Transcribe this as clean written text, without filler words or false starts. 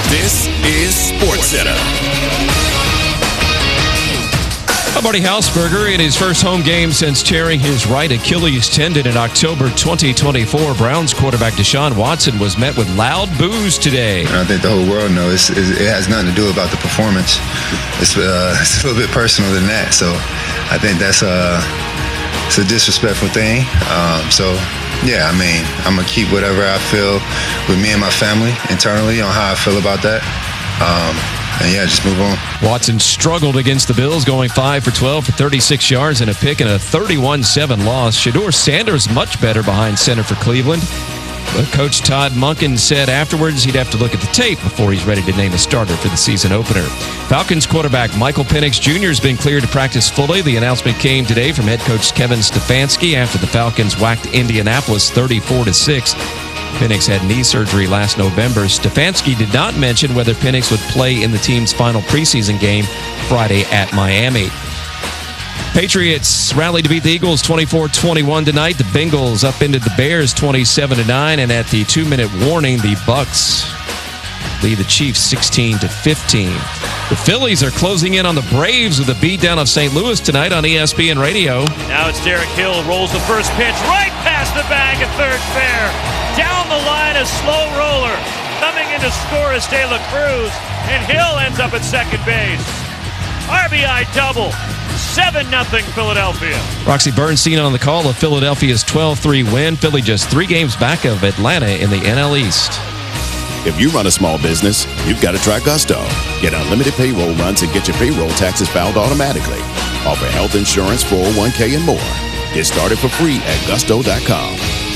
This is SportsCenter. Marty Hausberger in his first home game since tearing his right Achilles tendon in October 2024. Browns quarterback Deshaun Watson was met with loud boos today. I think the whole world knows it has nothing to do about the performance. It's a little bit personal than that. So I think that's it's a disrespectful thing. Yeah, I mean, I'm going to keep whatever I feel with me and my family internally on how I feel about that. And yeah, just move on. Watson struggled against the Bills, going 5 for 12 for 36 yards and a pick in a 31-7 loss. Shedeur Sanders much better behind center for Cleveland. But Coach Todd Monken said afterwards he'd have to look at the tape before he's ready to name a starter for the season opener. Falcons quarterback Michael Penix Jr. has been cleared to practice fully. The announcement came today from head coach Kevin Stefanski after the Falcons whacked Indianapolis 34-6. Penix had knee surgery last November. Stefanski did not mention whether Penix would play in the team's final preseason game Friday at Miami. Patriots rallied to beat the Eagles 24-21 tonight. The Bengals upended the Bears 27-9, and at the 2-minute warning, the Bucs lead the Chiefs 16-15. The Phillies are closing in on the Braves with a beatdown of St. Louis tonight on ESPN Radio. Now it's Derek Hill, rolls the first pitch right past the bag at third fair. Down the line, a slow roller. Coming in to score is De La Cruz, and Hill ends up at second base. RBI double. 7-0 Philadelphia. Roxy Bernstein on the call of Philadelphia's 12-3 win. Philly just 3 games back of Atlanta in the NL East. If you run a small business, you've got to try Gusto. Get unlimited payroll runs and get your payroll taxes filed automatically. Offer health insurance, 401k, and more. Get started for free at gusto.com.